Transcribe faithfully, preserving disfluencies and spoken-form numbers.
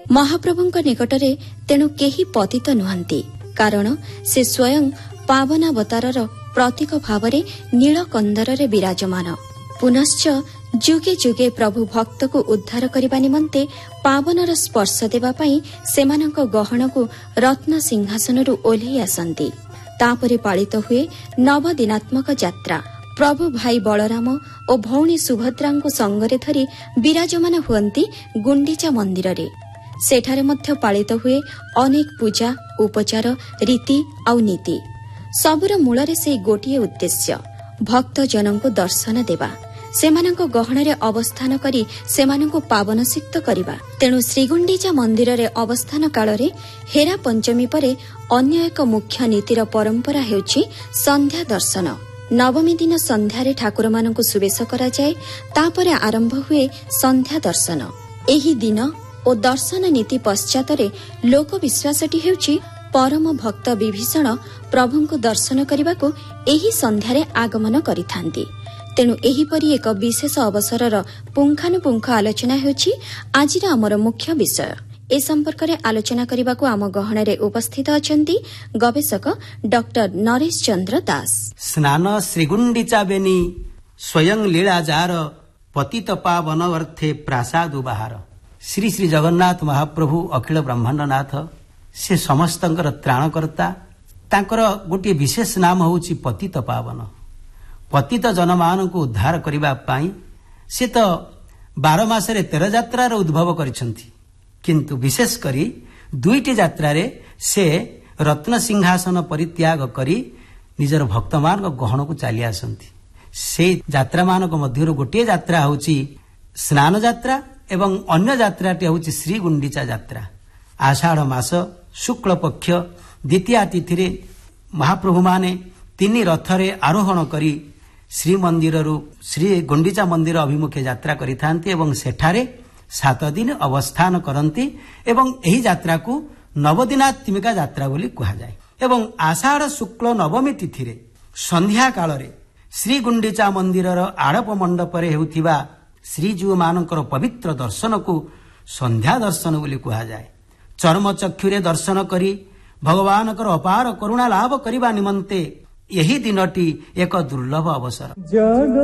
महाप्रभुଙ୍କ निकटरे तेणु केही पतित नुहंती, कारण से स्वयं पावनावतारर प्रतीक भावरे नीलकंदरे विराजमान। पुनश्च जुगे जुगे प्रभु भक्त को उद्धार करने निमंते पावनर स्पर्श देवा पई सेमानंक गहणकु रत्न सिंहासनरु ओल्हेई आसंती। तापरे पालित हुए नवदिनात्मक यात्रा। प्रभु भाई बलराम और भौणी सुभद्रांको संगरे धरी विराजमान हुअंती गुंडीचा मंदिर रे। सेठारे मध्य पालित हुए अनेक पूजा उपचार रीति आउ नीति। सबुर मूलरे से गोटिए उद्देश्य भक्त जनंको दर्शन देवा, सेमानंको गहणरे अवस्थान करी सेमानंको पावनसिक्त करिबा। तेणु श्रीगुंडीचा मंदिर रे अवस्थान कालरे हेरा पंचमी परे अन्य एक मुख्य नीतिर परंपरा हेउछि संध्या दर्शन। नवमी दिन संध्यारे ठाकुर मानंको सुवेश करा जाए, तापरे आरंभ हुए संध्या दर्शन। एही दिन ओ दर्शन नीति पश्चातरे लोक विश्वासटी हेउछि परम भक्त विभीषण प्रभुंको दर्शन करबाको एही संध्यारे आगमन करिथांती। तेणु एहीपरि एक विशेष अवसरर पुंखानुपुंख आलोचना हेउछि आजिर आमर मुख्य विषय। ए संपर्क में आलोचना करने को आम गहणरे उपस्थित अछंती गवेषक डॉक्टर नरेश चंद्र दास। स्नान श्रीगुंडीचा बेनी स्वयं लीलाजार पतित पावन अर्थे प्रासाद बाहार। श्री श्री जगन्नाथ महाप्रभु अखिल ब्रह्मांडनाथ से समस्तंकर त्राणकर्ता। तांकर गोटे विशेष नाम होउछि पतित पावन। पतित जनमान को उद्धार करिबा पाई से तो बार मासरे तेर यात्रार उद्भव करिसंती, किंतु विशेष करी दुईटी यात्रा रे से रत्न सिंहासन परित्याग करी निजर भक्तमान गहण को चली आसंती। से यात्रा मानक मध्यरु गोटे यात्रा होउछि स्नान यात्रा एवं अन्य यात्राटी होउछि श्री गुंडीचा यात्रा। आषाढ़ मास शुक्ल पक्ष द्वितीय तिथि रे महाप्रभु माने तीन रथरे आरोहण करी श्री मंदिर श्री गुंडीचा मंदिर अभिमुखे यात्रा करिथांती एवं सेठारे सात दिन अवस्थान करती एवं एही यात्रा को नवदिनात्मिका यात्रा बोली कहा जाए। एवं आषाढ़ शुक्ल नवमी तिथि रे संध्या काल रे श्री गुंडीचा मंदिर आड़प मंडप रे हेउथिबा श्रीजीव मानकर पवित्र दर्शन को संध्या दर्शन बोली कहा जाए। चर्म चक्षुरे दर्शन करी भगवानकर अपार करुणा लाभ करिबा निमंते यही दिनटी एक दुर्लभ अवसर।